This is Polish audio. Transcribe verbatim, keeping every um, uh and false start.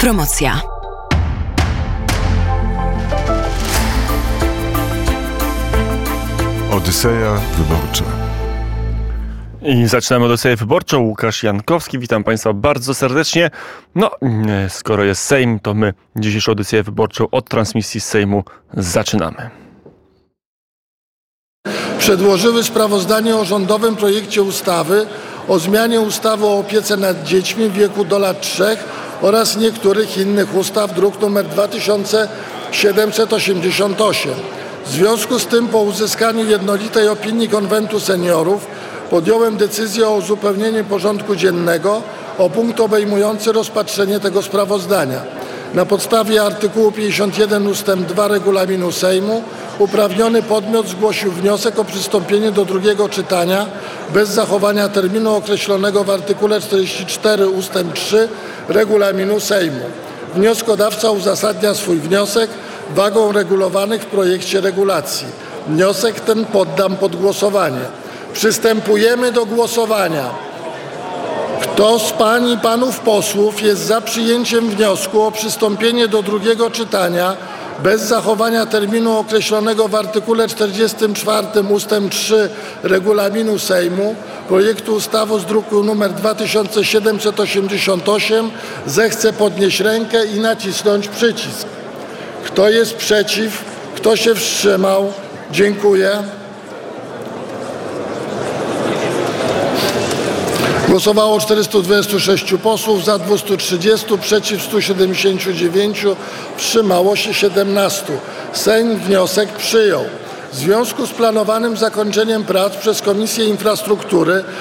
Promocja. Odyseja Wyborcza. I zaczynamy Odyseję Wyborczą. Łukasz Jankowski, witam Państwa bardzo serdecznie. No, skoro jest Sejm, to my dzisiejszą Odyseję Wyborczą od transmisji z Sejmu zaczynamy. Przedłożyły sprawozdanie o rządowym projekcie ustawy o zmianie ustawy o opiece nad dziećmi w wieku do lat trzech oraz niektórych innych ustaw, druk nr dwa tysiące siedemset osiemdziesiąt osiem. W związku z tym, po uzyskaniu jednolitej opinii Konwentu Seniorów, podjąłem decyzję o uzupełnieniu porządku dziennego o punkt obejmujący rozpatrzenie tego sprawozdania. Na podstawie artykułu pięćdziesiąt jeden ustęp dwa Regulaminu Sejmu uprawniony podmiot zgłosił wniosek o przystąpienie do drugiego czytania bez zachowania terminu określonego w artykule czterdzieści cztery ustęp trzy Regulaminu Sejmu. Wnioskodawca uzasadnia swój wniosek wagą regulowanych w projekcie regulacji. Wniosek ten poddam pod głosowanie. Przystępujemy do głosowania. Kto z pań i panów posłów jest za przyjęciem wniosku o przystąpienie do drugiego czytania bez zachowania terminu określonego w artykule czterdziestym czwartym ustęp trzy Regulaminu Sejmu projektu ustawy z druku nr dwa tysiące siedemset osiemdziesiąt osiem, zechce podnieść rękę i nacisnąć przycisk. Kto jest przeciw? Kto się wstrzymał? Dziękuję. Głosowało czterystu dwudziestu sześciu posłów, za dwieście trzydzieści, przeciw stu siedemdziesięciu dziewięciu, wstrzymało się siedemnastu. Sejm wniosek przyjął. W związku z planowanym zakończeniem prac przez Komisję Infrastruktury